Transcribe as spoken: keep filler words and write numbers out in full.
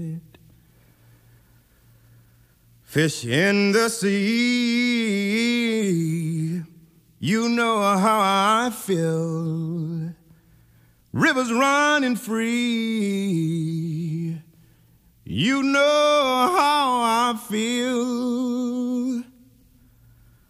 Fish in the sea, you know how I feel. Rivers running free, you know how I feel.